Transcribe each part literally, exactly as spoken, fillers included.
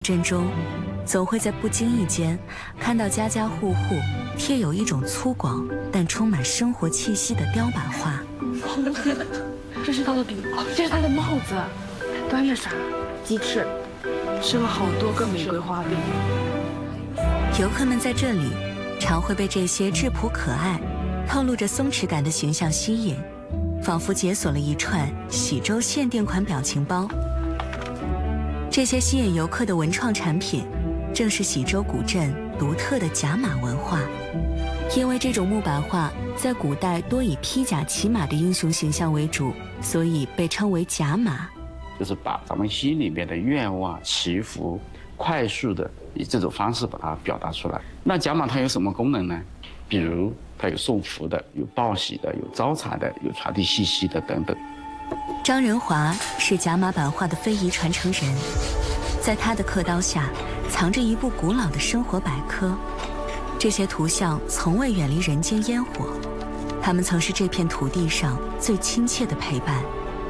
镇中，总会在不经意间看到家家户户贴有一种粗犷但充满生活气息的雕版画。 这是他的饼，这是他的帽子，端着啥？鸡翅，吃了好多个玫瑰花饼。 游客们在这里常会被这些质朴可爱、透露着松弛感的形象吸引，仿佛解锁了一串喜洲限定款表情包。这些吸引游客的文创产品，正是喜洲古镇独特的甲马文化。因为这种木板画在古代多以披甲骑马的英雄形象为主，所以被称为甲马。 就是把咱们心里面的愿望、祈福，快速的以这种方式把它表达出来。那甲马它有什么功能呢？比如它有送福的，有报喜的，有招财的，有传递信息的等等。 张仁华是甲马版画的非遗传承人，在他的刻刀下藏着一部古老的生活百科。这些图像从未远离人间烟火，他们曾是这片土地上最亲切的陪伴。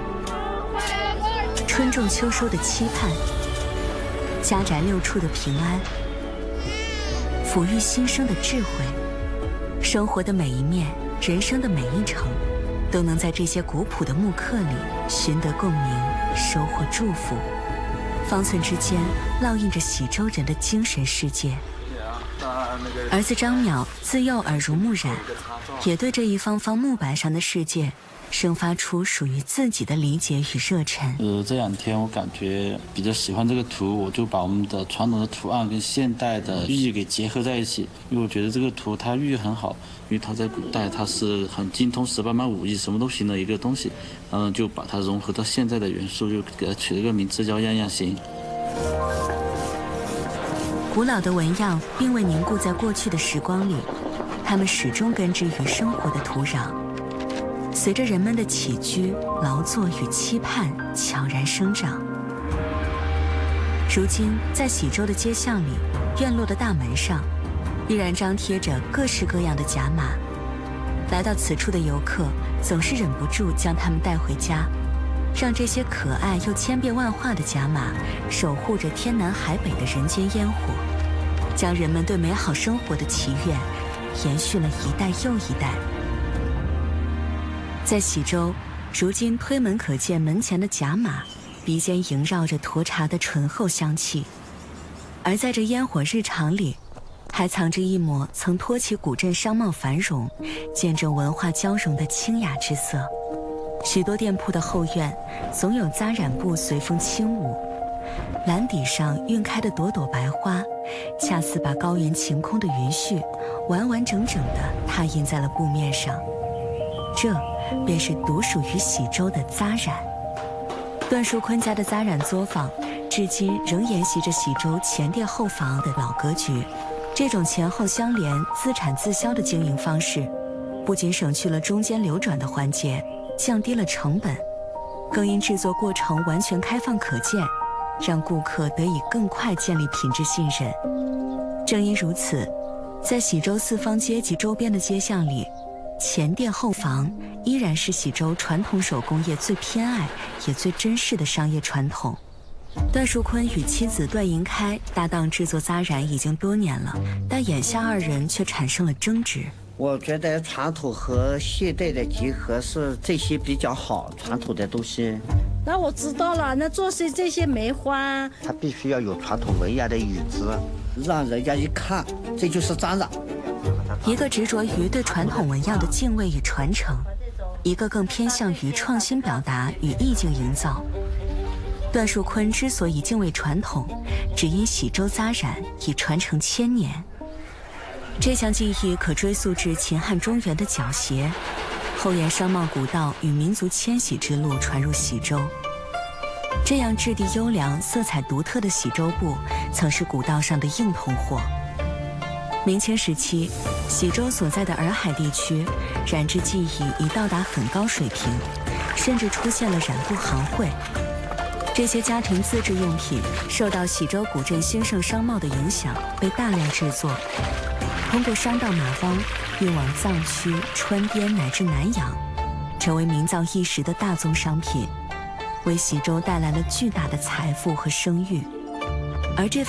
春种秋收的期盼，家宅六处的平安，抚育心声的智慧，生活的每一面，人生的每一程，都能在这些古朴的木刻里寻得共鸣，收获祝福。方寸之间烙印着喜洲人的精神世界。儿子张淼自幼耳濡目染，也对这一方方木板上的世界生发出属于自己的理解与热忱。 呃，这两天我感觉比较喜欢这个图，我就把我们的传统的图案跟现代的寓意给结合在一起，因为我觉得这个图它寓意很好，因为它在古代它是很精通十八般武艺，什么都行的一个东西，嗯，就把它融合到现在的元素，就给它取了一个名字叫样样行。 古老的纹样并未凝固在过去的时光里，它们始终根植于生活的土壤，随着人们的起居、劳作与期盼悄然生长。如今，在喜洲的街巷里，院落的大门上，依然张贴着各式各样的甲马。来到此处的游客总是忍不住将它们带回家，让这些可爱又千变万化的甲马守护着天南海北的人间烟火，将人们对美好生活的祈愿延续了一代又一代。在喜洲，如今推门可见门前的甲马，鼻尖萦绕着沱茶的醇厚香气，而在这烟火日常里，还藏着一抹曾托起古镇商贸繁荣、见证文化交融的清雅之色。许多店铺的后院总有扎染布随风轻舞，蓝底上晕开的朵朵白花，恰似把高原晴空的云絮完完整整地拓印在了布面上。这便是独属于喜洲的扎染。段树坤家的扎染作坊至今仍沿袭着喜洲前店后房的老格局。这种前后相连、自产自销的经营方式，不仅省去了中间流转的环节，降低了成本，更因制作过程完全开放可见，让顾客得以更快建立品质信任。正因如此，在喜洲四方街及周边的街巷里，前店后房依然是喜洲传统手工业最偏爱也最珍视的商业传统。段树坤与妻子段银开搭档制作扎染已经多年了，但眼下二人却产生了争执。 我觉得传统和现代的结合是这些比较好，传统的东西。 那我知道了，那做些这些梅花， 它必须要有传统纹样的影子，让人家一看这就是扎染。 一个执着于对传统纹样的敬畏与传承，一个更偏向于创新表达与意境营造。段树坤之所以敬畏传统，只因喜洲扎染已传承千年。这项技艺可追溯至秦汉中原的角鞋，后沿商贸古道与民族迁徙之路传入喜洲。这样质地优良、色彩独特的喜洲布，曾是古道上的硬通货。明清时期，喜洲所在的洱海地区，染织技艺已到达很高水平，甚至出现了染布行会。这些家庭自制用品受到喜洲古镇兴盛商贸的影响，被大量制作，通过商道马帮运往藏区、川滇乃至南洋，成为名噪一时的大宗商品，为喜洲带来了巨大的财富和声誉。 而这